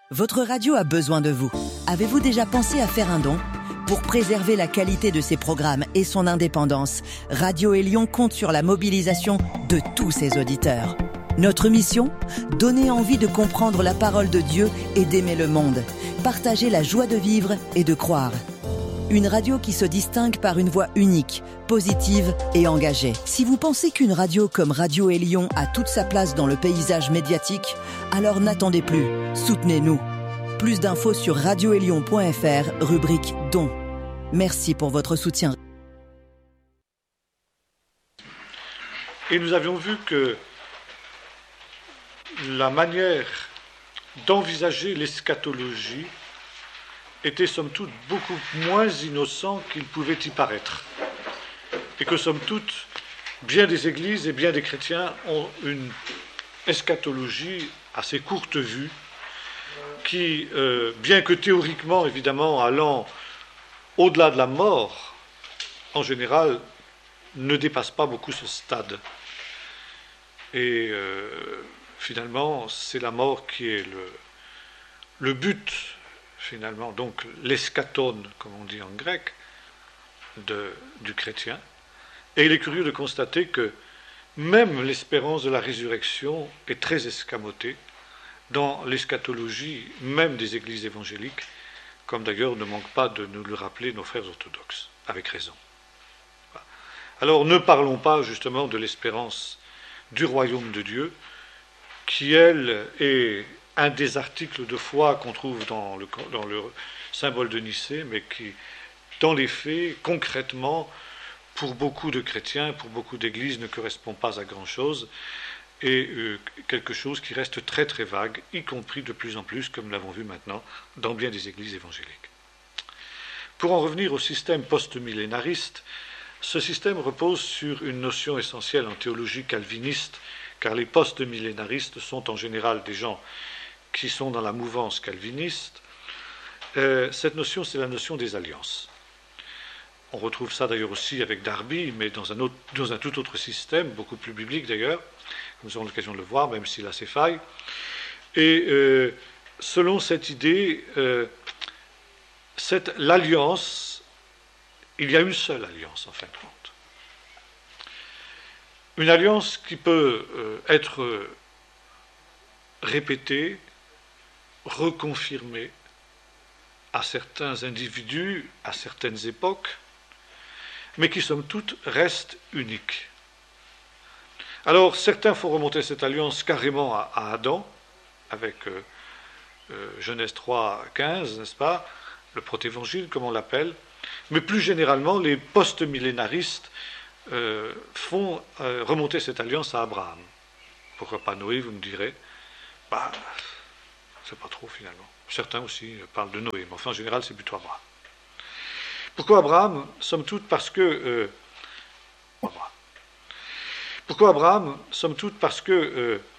Votre radio a besoin de vous. Avez-vous déjà pensé à faire un don ? Pour préserver la qualité de ses programmes et son indépendance, Radio Élion compte sur la mobilisation de tous ses auditeurs. Notre mission ? Donner envie de comprendre la parole de Dieu et d'aimer le monde. Partager la joie de vivre et de croire. Une radio qui se distingue par une voix unique, positive et engagée. Si vous pensez qu'une radio comme Radio Élion a toute sa place dans le paysage médiatique, alors n'attendez plus, soutenez-nous. Plus d'infos sur radioélion.fr, rubrique dons. Merci pour votre soutien. Et nous avions vu que la manière d'envisager l'eschatologie était somme toute beaucoup moins innocent qu'il pouvait y paraître. Et que somme toute, bien des églises et bien des chrétiens ont une eschatologie assez courte vue, qui, bien que théoriquement, évidemment, allant au-delà de la mort, en général, ne dépasse pas beaucoup ce stade. Et finalement, c'est la mort qui est le but, finalement, donc l'eschaton, comme on dit en grec, du chrétien. Et il est curieux de constater que même l'espérance de la résurrection est très escamotée dans l'eschatologie même des églises évangéliques, comme d'ailleurs ne manquent pas de nous le rappeler nos frères orthodoxes, avec raison. Alors ne parlons pas justement de l'espérance du royaume de Dieu, qui elle est un des articles de foi qu'on trouve dans le symbole de Nicée, mais qui, dans les faits, concrètement, pour beaucoup de chrétiens, pour beaucoup d'églises, ne correspond pas à grand-chose, et quelque chose qui reste très très vague, y compris de plus en plus, comme nous l'avons vu maintenant, dans bien des églises évangéliques. Pour en revenir au système post-millénariste, ce système repose sur une notion essentielle en théologie calviniste, car les post-millénaristes sont en général des gens qui sont dans la mouvance calviniste. Cette notion, c'est la notion des alliances. On retrouve ça d'ailleurs aussi avec Darby, mais dans un tout autre système, beaucoup plus biblique d'ailleurs, comme nous aurons l'occasion de le voir, même s'il a ses failles. Et selon cette idée, l'alliance, il y a une seule alliance en fin de compte. Une alliance qui peut être répétée, reconfirmée à certains individus, à certaines époques, mais qui, somme toute, reste unique. Alors, certains font remonter cette alliance carrément à Adam, avec Genèse 3, 15, n'est-ce pas, le protévangile, comme on l'appelle, mais plus généralement, les post-millénaristes font remonter cette alliance à Abraham. Pourquoi pas Noé, vous me direz? C'est pas trop, finalement. Certains aussi parlent de Noé, mais enfin, en général, c'est plutôt Abraham. Pourquoi Abraham? Somme toute parce que... Pourquoi Abraham? Somme toute parce que